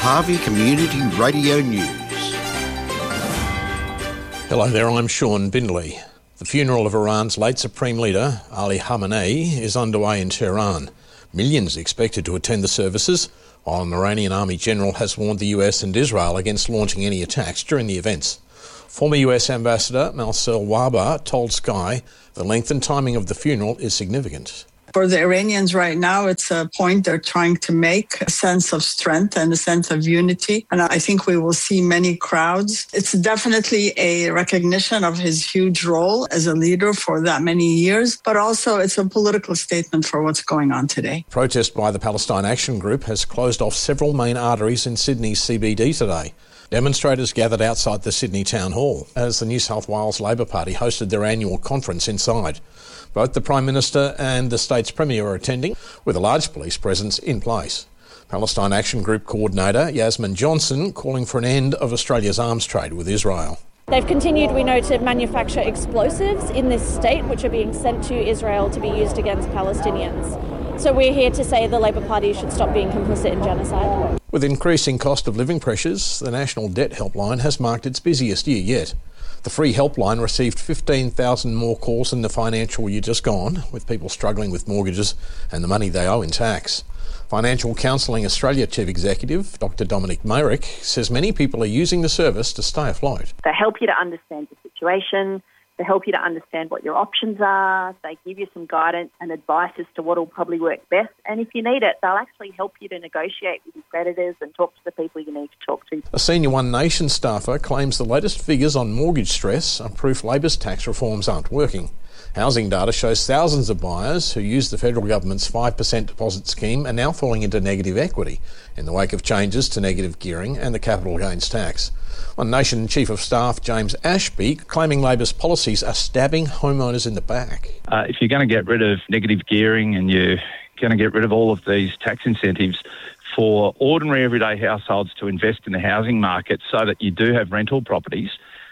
Harvey Community Radio News. Hello there, I'm Sean Bindley. The funeral of Iran's late Supreme Leader, Ali Khamenei, is underway in Tehran. Millions expected to attend the services, while an Iranian army general has warned the US and Israel against launching any attacks during the events. Former US Ambassador Marcel Warba told Sky the length and timing of the funeral is significant. For the Iranians right now, it's a point they're trying to make, a sense of strength and a sense of unity. And I think we will see many crowds. It's definitely a recognition of his huge role as a leader for that many years, but also it's a political statement for what's going on today. Protest by the Palestine Action Group has closed off several main arteries in Sydney's CBD today. Demonstrators gathered outside the Sydney Town Hall as the New South Wales Labor Party hosted their annual conference inside. Both the Prime Minister and the state's Premier are attending, with a large police presence in place. Palestine Action Group coordinator Yasmin Johnson calling for an end of Australia's arms trade with Israel. They've continued, we know, to manufacture explosives in this state, which are being sent to Israel to be used against Palestinians. So we're here to say the Labor Party should stop being complicit in genocide. With increasing cost of living pressures, the National Debt Helpline has marked its busiest year yet. The free helpline received 15,000 more calls in the financial year just gone, with people struggling with mortgages and the money they owe in tax. Financial Counselling Australia Chief Executive Dr Dominic Mayrick says many people are using the service to stay afloat. They help you to understand the situation. They help you to understand what your options are. They give you some guidance and advice as to what will probably work best. And if you need it, they'll actually help you to negotiate with your creditors and talk to the people you need to talk to. A senior One Nation staffer claims the latest figures on mortgage stress are proof Labor's tax reforms aren't working. Housing data shows thousands of buyers who use the federal government's 5% deposit scheme are now falling into negative equity in the wake of changes to negative gearing and the capital gains tax. One Nation Chief of Staff James Ashby claiming Labor's policies are stabbing homeowners in the back. If you're going to get rid of negative gearing and you're going to get rid of all of these tax incentives for ordinary everyday households to invest in the housing market so that you do have rental properties,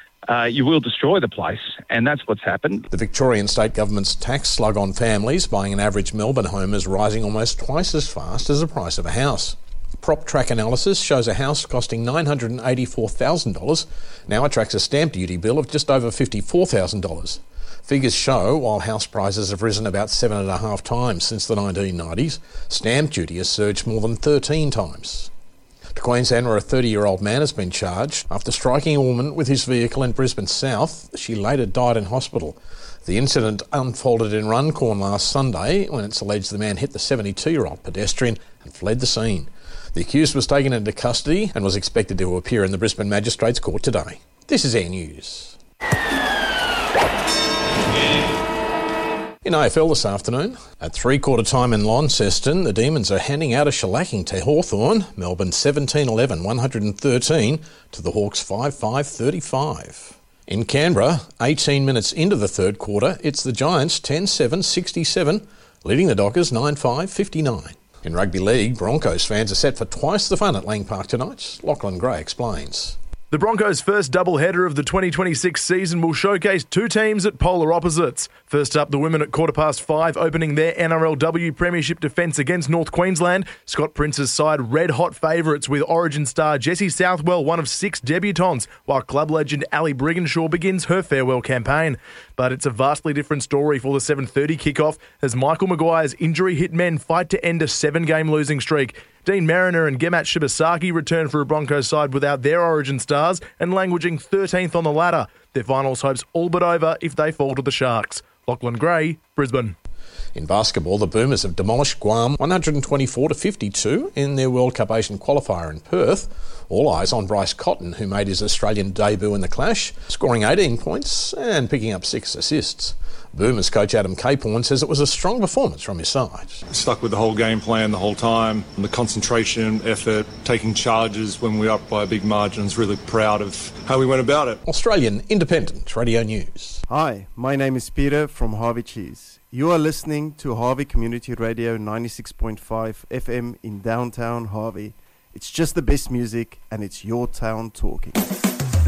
you will destroy the place, and that's what's happened. The Victorian state government's tax slug on families buying an average Melbourne home is rising almost twice as fast as the price of a house. PropTrack analysis shows a house costing $984,000 now attracts a stamp duty bill of just over $54,000. Figures show while house prices have risen about 7.5 times since the 1990s, stamp duty has surged more than 13 times. To Queensland, where a 30-year-old man has been charged after striking a woman with his vehicle in Brisbane South. She later died in hospital. The incident unfolded in Runcorn last Sunday when it's alleged the man hit the 72-year-old pedestrian and fled the scene. The accused was taken into custody and was expected to appear in the Brisbane Magistrates Court today. This is Air News. In AFL this afternoon, at three-quarter time in Launceston, the Demons are handing out a shellacking to Hawthorn, Melbourne 17-11, 113 to the Hawks 5-5, 35. In Canberra, 18 minutes into the third quarter, it's the Giants 10-7, 67, leading the Dockers 9-5, 59. In Rugby League, Broncos fans are set for twice the fun at Lang Park tonight. Lachlan Gray explains. The Broncos' first doubleheader of the 2026 season will showcase two teams at polar opposites. First up, the women at 5:15 opening their NRLW Premiership defence against North Queensland. Scott Prince's side red-hot favourites with Origin star Jessie Southwell, one of 6 debutants, while club legend Ali Brigginshaw begins her farewell campaign. But it's a vastly different story for the 7:30 kickoff as Michael Maguire's injury-hit men fight to end a 7-game losing streak. Dean Mariner and Gemat Shibasaki return for a Broncos side without their Origin stars and languishing 13th on the ladder. Their finals hopes all but over if they fall to the Sharks. Lachlan Gray, Brisbane. In basketball, the Boomers have demolished Guam 124-52 in their World Cup Asian qualifier in Perth. All eyes on Bryce Cotton, who made his Australian debut in the clash, scoring 18 points and picking up 6 assists. Boomers coach Adam Caporn says it was a strong performance from his side. Stuck with the whole game plan the whole time, the concentration, effort, taking charges when we were up by a big margin. I was really proud of how we went about it. Australian Independent Radio News. Hi, my name is Peter from Harvey Cheese. You are listening to Harvey Community Radio 96.5 FM in downtown Harvey. It's just the best music and it's your town talking.